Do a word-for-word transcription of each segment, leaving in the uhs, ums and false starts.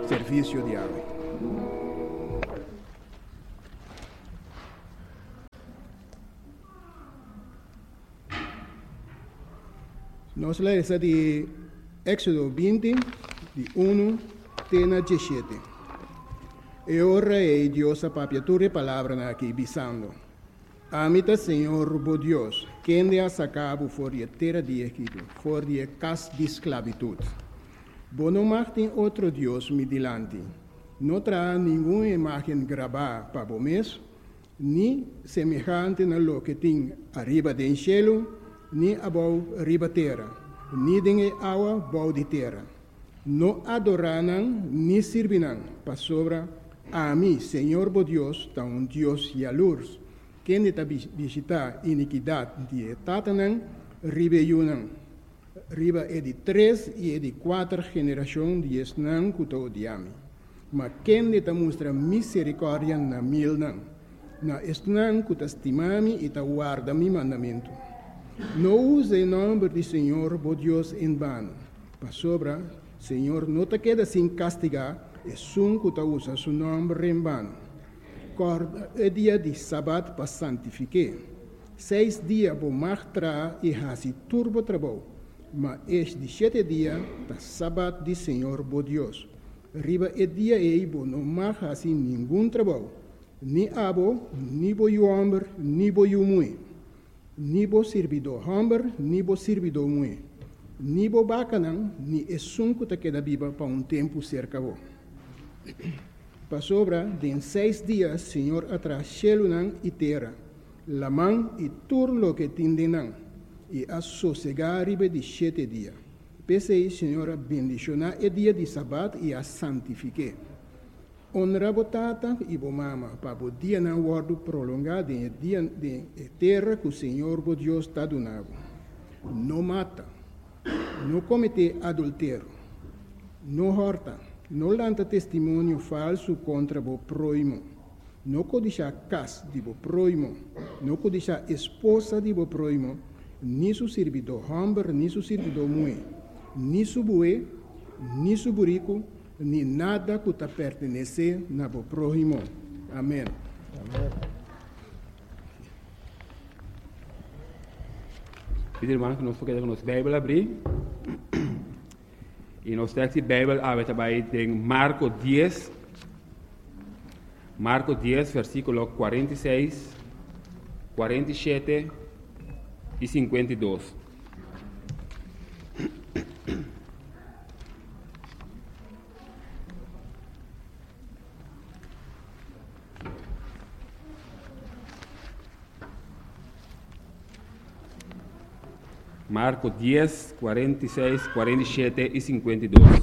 serviço diário. Nós lemos de Éxodo vinte, de um até dezessete. E ora é Deus a papiatura palavra aqui, bisando. Amita Senhor, bo Deus, quem de a sacabo for de terra de Egito, for de casa de esclavitud. Bo não martem outro Deus me dilante. Não terá nenhuma imagem gravada para o mês, nem semejante na lo que tem arriba do cielo, nem abau arriba terra, nem de água bau de terra. Não adorarão, nem servirão, para sobra a mim, Senhor bo Deus, tá um Deus e a luz, quem está visitar iniquidade de tatanã, ribeiunã. Riba é de três e é de quatro gerações de esnã que estou diami. Mas quem está mostra misericórdia na mil não. Na esnã que está estimami e está guarda mi mandamento. Não use o nome do Senhor, bo Deus, em vano. Para sobra, Senhor, não te queda sem castigar, é sun que está usa seu nome em vano. Corda é dia de sábado para santificar. Seis dias vou martra e hasi turbo trabalho. Mas este sete dias, da sábado de Senhor, bo Deus. Riba é dia e bo não mais assim nenhum trabalho. Ni abo, ni bo o homem, ni bo o mulher. Ni bo servidor homem, ni bo servidor mulher. Ni bo bacanão, ni é sunco que queda viva para um tempo cerca bo. Para sobra, de seis dias, Senhor atrás céu e terra. La mão e tudo lo que tindenam. E a sossegar riba de sete dias. Pensei, Senhora, bendicionar o dia de sábado e a santifique. Honra botata e bo mama, para o dia não guardo prolongado em dia de terra que o Senhor, bo Deus, está donando. Não mata, não comete adultério, não horta, não lanta testemunho falso contra o próximo, não codiça casa de o próximo, não codiça esposa de o próximo, ni su servidor homem, ni su servidor mulher, ni su bué, ni su burico, ni nada que te pertenece na bo próximo. Amém. Amém. Pedir irmão que nós podemos nos Bíblia abrir. E nós texto de Bíblia abre também em Marcos dez. Marcos dez, versículo quarenta e seis, quarenta e sete e cinquenta e dois. Marcos dez, quarenta e seis, quarenta e sete e cinquenta e dois.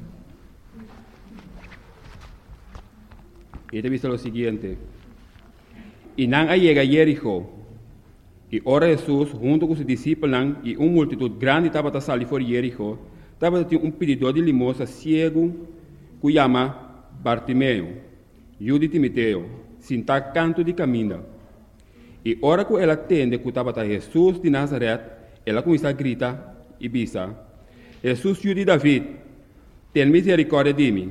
E te visto o seguinte. E não llega a Jericó. E ora Jesus, junto com os discípulos e uma multitud grande, estava a sair fora de Jericó. Estava a um pedidor de limosna cego, que chama Bartimeu, filho de Timoteo, sentado canto de caminho. E ora que ela atende que estava a Jesus de Nazaré, ela começa a gritar e bisa: Jesus, filho de David, tem misericórdia de mim.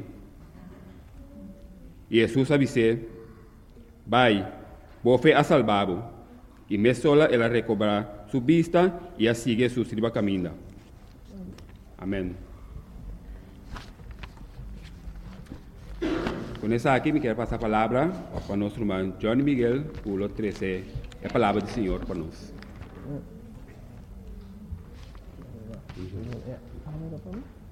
E Jesus avisou: vai, boa fé a salvado. E me sola ela recobra sua vista e a sigue su sirva caminho. Amém. Com essa aqui, me quero passar a palavra para o nosso irmão Johnny Miguel, por treze, a palavra do Senhor para nós.